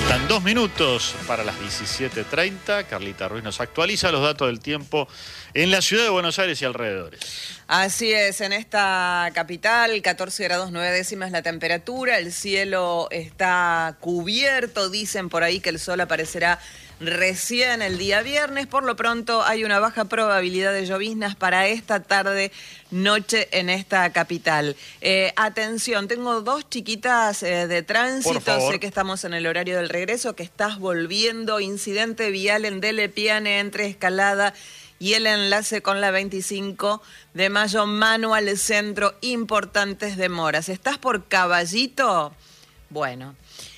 Faltan 2 minutos para las 17:30. Carlita Ruiz nos actualiza los datos del tiempo en la ciudad de Buenos Aires y alrededores. Así es, en esta capital, 14 grados 9 décimas la temperatura, el cielo está cubierto, dicen por ahí que el sol aparecerá recién el día viernes. Por lo pronto hay una baja probabilidad de lloviznas para esta tarde, noche en esta capital. Atención, tengo dos chiquitas de tránsito, sé que estamos en el horario del regreso, que estás volviendo, incidente vial en Dele Piane entre Escalada y el enlace con la 25 de Mayo, mano al centro, importantes demoras. ¿Estás por Caballito? Bueno,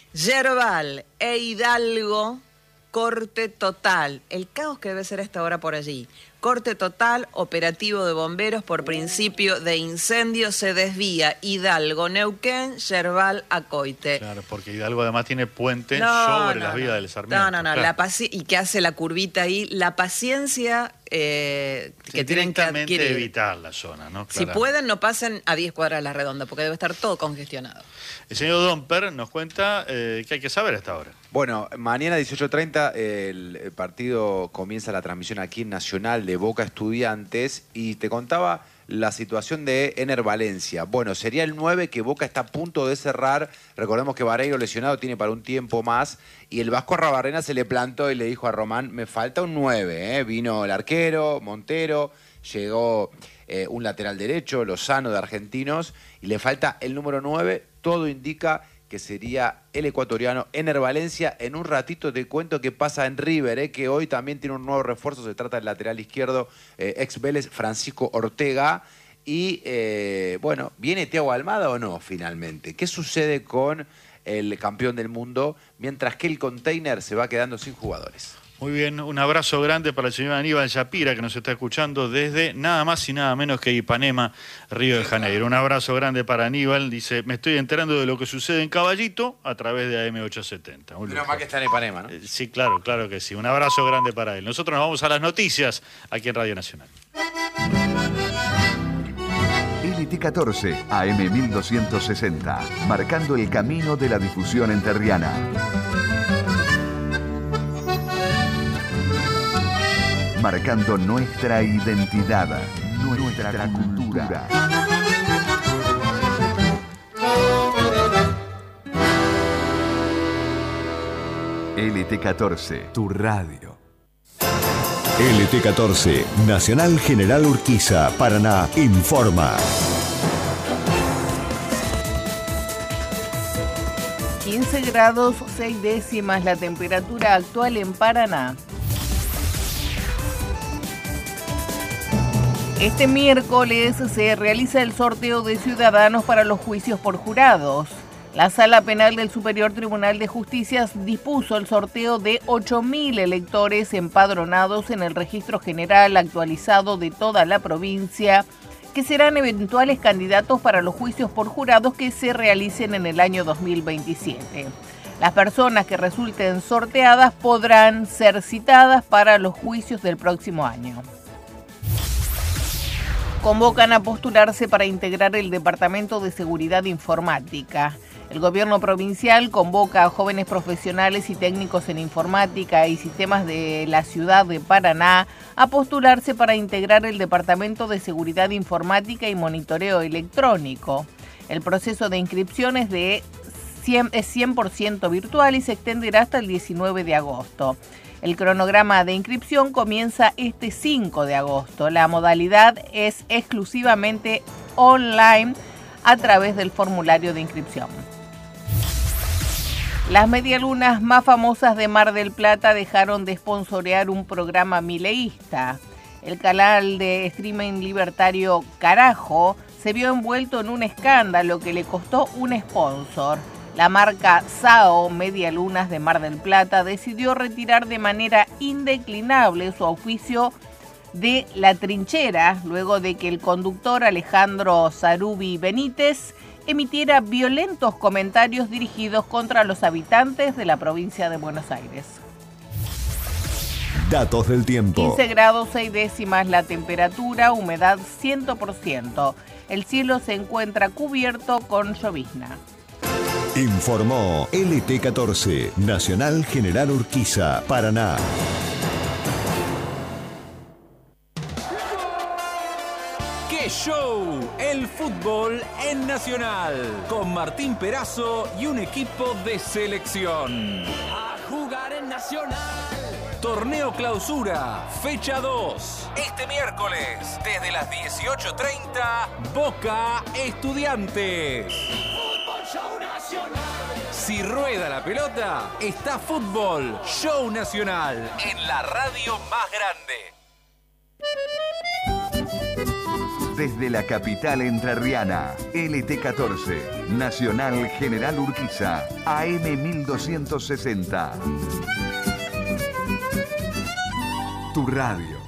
Yerbal e Hidalgo, corte total. El caos que debe ser a esta hora por allí. Corte total, operativo de bomberos por principio de incendio, se desvía Hidalgo, Neuquén, Yerbal a Coite. Claro, porque Hidalgo además tiene puente sobre las vías del Sarmiento. No, claro. Y que hace la curvita ahí, la paciencia que tienen que adquirir. Evitar la zona, ¿no? Si pueden, no pasen a 10 cuadras a la redonda, porque debe estar todo congestionado. El señor Domper nos cuenta qué hay que saber a esta hora. Bueno, mañana 18:30 el partido comienza la transmisión aquí en Nacional de Boca Estudiantes y te contaba la situación de Ener Valencia. Bueno, sería el 9 que Boca está a punto de cerrar. Recordemos que Vareiro lesionado tiene para un tiempo más y el Vasco Arrabarrena se le plantó y le dijo a Román, me falta un 9, Vino el arquero, Montero, llegó un lateral derecho, Lozano de Argentinos y le falta el número 9. Todo indica que sería el ecuatoriano Ener Valencia. En un ratito te cuento qué pasa en River, que hoy también tiene un nuevo refuerzo. Se trata del lateral izquierdo, ex Vélez, Francisco Ortega. Y bueno, ¿viene Thiago Almada o no finalmente? ¿Qué sucede con el campeón del mundo mientras que el container se va quedando sin jugadores? Muy bien, un abrazo grande para el señor Aníbal Shapira, que nos está escuchando desde nada más y nada menos que Ipanema, Río de Janeiro. Un abrazo grande para Aníbal. Dice, me estoy enterando de lo que sucede en Caballito a través de AM870. Menos mal que está en Ipanema, ¿no? Sí, claro que sí. Un abrazo grande para él. Nosotros nos vamos a las noticias aquí en Radio Nacional. LT14, AM1260, marcando el camino de la difusión enterriana. Marcando nuestra identidad, nuestra cultura. LT14, tu radio. LT14, Nacional General Urquiza, Paraná, informa. 15 grados 6 décimas la temperatura actual en Paraná. Este miércoles se realiza el sorteo de ciudadanos para los juicios por jurados. La Sala Penal del Superior Tribunal de Justicia dispuso el sorteo de 8.000 electores empadronados en el registro general actualizado de toda la provincia, que serán eventuales candidatos para los juicios por jurados que se realicen en el año 2027. Las personas que resulten sorteadas podrán ser citadas para los juicios del próximo año. Convocan a postularse para integrar el Departamento de Seguridad Informática. El gobierno provincial convoca a jóvenes profesionales y técnicos en informática y sistemas de la ciudad de Paraná a postularse para integrar el Departamento de Seguridad Informática y Monitoreo Electrónico. El proceso de inscripción es 100% virtual y se extenderá hasta el 19 de agosto. El cronograma de inscripción comienza este 5 de agosto. La modalidad es exclusivamente online a través del formulario de inscripción. Las medialunas más famosas de Mar del Plata dejaron de sponsorear un programa mileísta. El canal de streaming libertario Carajo se vio envuelto en un escándalo que le costó un sponsor. La marca SAO Medialunas de Mar del Plata decidió retirar de manera indeclinable su auspicio de La Trinchera, luego de que el conductor Alejandro Sarubi Benítez emitiera violentos comentarios dirigidos contra los habitantes de la provincia de Buenos Aires. Datos del tiempo. 15 grados 6 décimas la temperatura, humedad 100%. El cielo se encuentra cubierto con llovizna. Informó LT14, Nacional General Urquiza, Paraná. ¡Qué show! El fútbol en Nacional, con Martín Perazo y un equipo de selección. A jugar en Nacional. Torneo Clausura, fecha 2. Este miércoles, desde las 18:30, Boca Estudiantes. Fútbol Show Nacional. Si rueda la pelota, está Fútbol Show Nacional en la radio más grande. Desde la capital entrerriana, LT14, Nacional General Urquiza, AM 1260. Tu radio.